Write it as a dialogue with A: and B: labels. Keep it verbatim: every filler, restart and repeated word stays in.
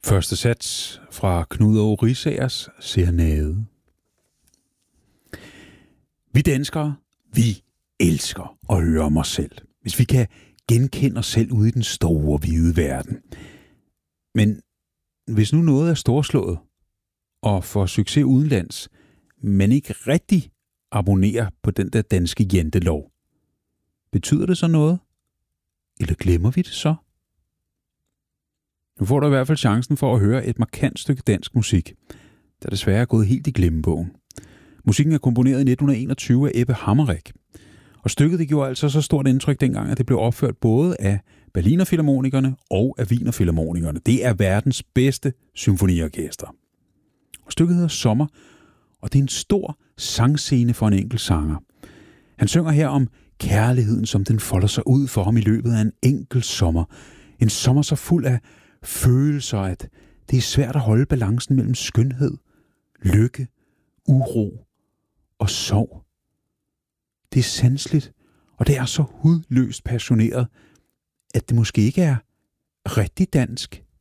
A: Første sats fra Knud Aage Risagers Serenade. Vi danskere, vi elsker at høre om os selv. Hvis vi kan genkende os selv ude i den store, hvide verden. Men hvis nu noget er storslået og får succes udenlands, men ikke rigtig abonnerer på den der danske jantelov, betyder det så noget? Eller glemmer vi det så? Nu får du i hvert fald chancen for at høre et markant stykke dansk musik, der desværre er gået helt i glemmebogen. Musikken er komponeret i nitten enogtyve af Ebbe Hammerich. Og stykket det gjorde altså så stort indtryk dengang, at det blev opført både af Berliner Filharmonikerne og af Wiener Filharmonikerne. Det er verdens bedste symfoniorkester. Og stykket hedder Sommer, og det er en stor sangscene for en enkelt sanger. Han synger her om kærligheden, som den folder sig ud for ham i løbet af en enkelt sommer. En sommer så fuld af følelser, at det er svært at holde balancen mellem skønhed, lykke, uro og sorg. Det er sanseligt, og det er så hudløst passioneret, at det måske ikke er rigtig dansk,